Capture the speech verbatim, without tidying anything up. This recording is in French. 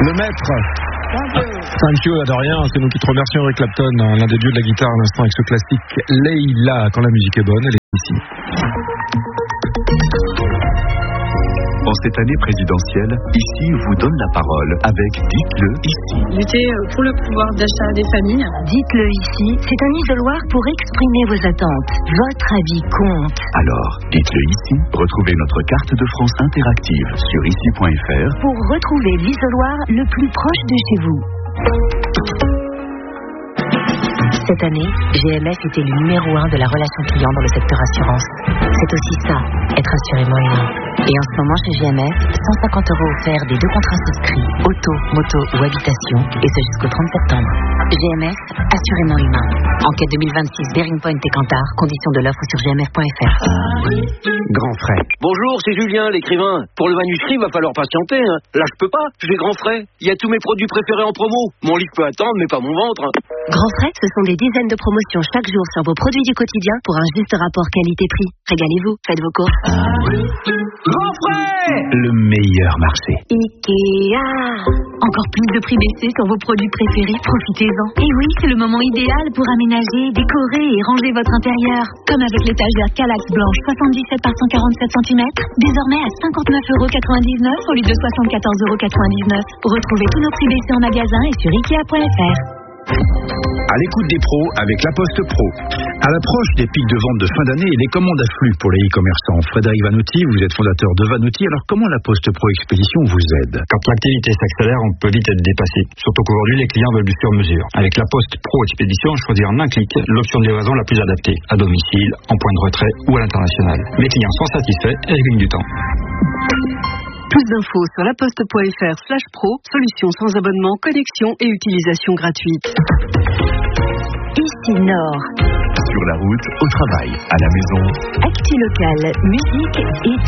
Le maître. Thank you, de rien, c'est nous qui te remercions, Eric Clapton, l'un des dieux de la guitare à l'instant avec ce classique Leila. Quand la musique est bonne, elle est ici. En cette année présidentielle, ici vous donne la parole avec Dites-le ici. Lutter pour le pouvoir d'achat des familles. Dites-le ici, c'est un isoloir pour exprimer vos attentes. Votre avis compte. Alors, dites-le ici. Retrouvez notre carte de France interactive sur ici point f r pour retrouver l'isoloir le plus proche de chez vous. Cette année, G M F est élu numéro un de la relation client dans le secteur assurance. C'est aussi ça, être assurément humain. Et en ce moment, chez G M F, cent cinquante euros offerts des deux contrats souscrits, auto, moto ou habitation, et ce jusqu'au trente septembre. G M F, assurément humain. Enquête deux mille vingt-six, Bearing Point et Kantar, conditions de l'offre sur g m f point f r. Grand frais. Bonjour, c'est Julien, l'écrivain. Pour le manuscrit, va falloir patienter. Hein. Là, je peux pas, je vais grand frais. Il y a tous mes produits préférés en promo. Mon livre peut attendre, mais pas mon ventre. Grand frais, ce sont des dizaines de promotions chaque jour sur vos produits du quotidien pour un juste rapport qualité-prix. Régalez-vous, faites vos courses. Grand frais! Le meilleur marché. Ikea. Encore plus de prix baissés sur vos produits préférés, profitez-en. Et oui, c'est le moment idéal pour aménager, décorer et ranger votre intérieur. Comme avec l'étagère Kallax blanche soixante-dix-sept par cent quarante-sept centimètres, désormais à cinquante-neuf euros quatre-vingt-dix-neuf au lieu de soixante-quatorze euros quatre-vingt-dix-neuf. Retrouvez tous nos prix baissés en magasin et sur ikea point f r. À l'écoute des pros avec La Poste Pro. À l'approche des pics de vente de fin d'année, les commandes affluent pour les e-commerçants. Frédéric Vanotti, vous êtes fondateur de Vanotti. Alors comment La Poste Pro Expédition vous aide? Quand l'activité s'accélère, on peut vite être dépassé. Surtout qu'aujourd'hui, les clients veulent du sur-mesure. Avec La Poste Pro Expédition, choisir en un clic l'option de livraison la plus adaptée, à domicile, en point de retrait ou à l'international. Mes clients sont satisfaits et gagnent du temps. Plus d'infos sur laposte.fr slash pro, solution sans abonnement, connexion et utilisation gratuite. Ici Nord. Sur la route, au travail, à la maison. Actu local, musique et